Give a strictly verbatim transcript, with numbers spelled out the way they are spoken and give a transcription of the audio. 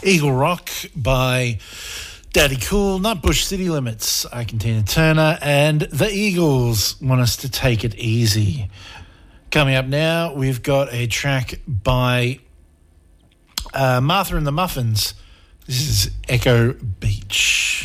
Eagle Rock by Daddy Cool, Nutbush City Limits, I can Tina Turner, and the Eagles want us to take it easy. Coming up now, we've got a track by uh, Martha and the Muffins. This is Echo Beach.